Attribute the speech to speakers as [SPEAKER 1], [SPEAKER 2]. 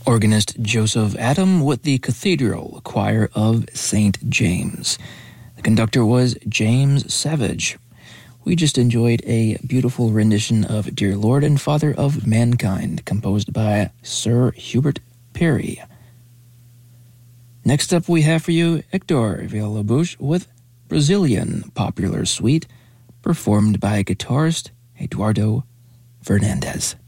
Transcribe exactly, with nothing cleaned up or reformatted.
[SPEAKER 1] Organist Joseph Adam with the Cathedral Choir of Saint James. The conductor was James Savage. We just enjoyed a beautiful rendition of Dear Lord and Father of Mankind, composed by Sir Hubert Parry. Next up we have for you Hector Villalobos with Brazilian Popular Suite, performed by guitarist Eduardo Fernandez.